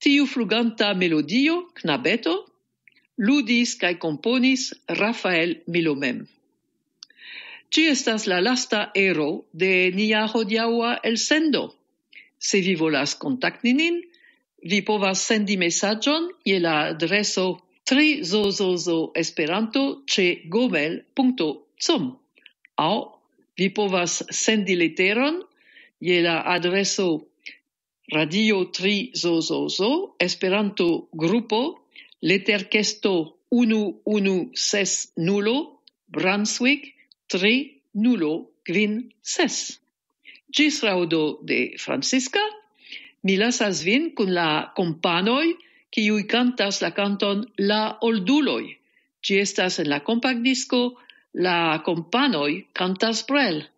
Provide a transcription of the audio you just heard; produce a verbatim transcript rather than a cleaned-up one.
tiu fluganta melodio, knabeto, ludis kaj componis Rafael Milomem. Ci estas la lasta ero de nia hodiaŭa elsendo. Se vi volas kontakti nin, vi povas sendi mesaĝon je la adreso trizozozo esperanto ĉe gmail punkto com aŭ vi povas sendi leteron je la adreso Radio Trizozozo Esperanto Grupo Leterkesto unu unu ses nulo Brunswick tri nulo kvin ses. Ĝis raŭdo de Francisca, mi lasas vin kun la kompanoj, kiuj kantas la kanton La Olduloj. Ĝi estas en la kompaktdisko La kompanoj kantas Brel.